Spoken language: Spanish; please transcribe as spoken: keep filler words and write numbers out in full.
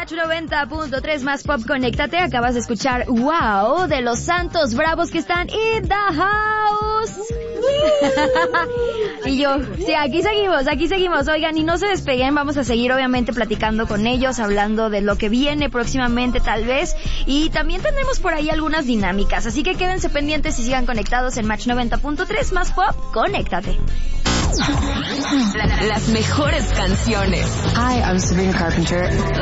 Match noventa punto tres más Pop, conéctate. Acabas de escuchar Wow de los Santos Bravos que están in the house. Y yo, sí, aquí seguimos, aquí seguimos. Oigan, y no se despeguen, vamos a seguir obviamente platicando con ellos, hablando de lo que viene próximamente tal vez. Y también tendremos por ahí algunas dinámicas, así que quédense pendientes y sigan conectados en Match noventa punto tres más Pop, conéctate. Las mejores canciones. Hi, I'm Sabrina Carpenter.